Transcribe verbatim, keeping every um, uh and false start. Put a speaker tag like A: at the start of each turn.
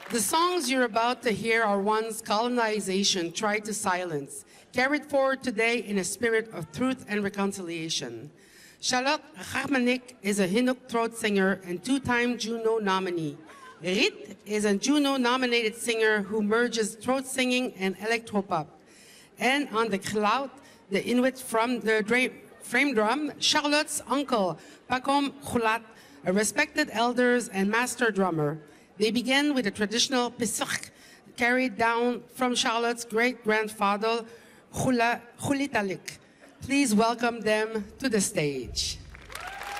A: The songs you're about to hear are ones colonization tried to silence, carried forward today in a spirit of truth and reconciliation. Charlotte Harmonic is a Hinnock throat singer and two-time Juno nominee. Rit is a Juno-nominated singer who merges throat singing and electropop. And on the clout, the Inuit from the dra- frame drum, Charlotte's uncle, Pacom Khulat, a respected elders and master drummer. They began with a traditional pisuk carried down from Charlotte's great-grandfather, Khulitalik. Please welcome them to the stage.